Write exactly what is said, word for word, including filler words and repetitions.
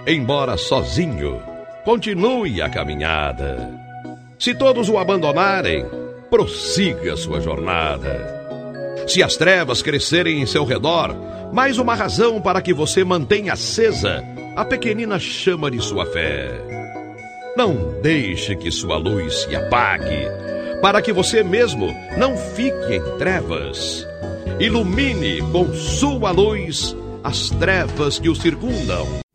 embora sozinho, continue a caminhada. Se todos o abandonarem, prossiga sua jornada. Se as trevas crescerem em seu redor, mais uma razão para que você mantenha acesa a pequenina chama de sua fé. Não deixe que sua luz se apague, para que você mesmo não fique em trevas. Ilumine com sua luz as trevas que o circundam.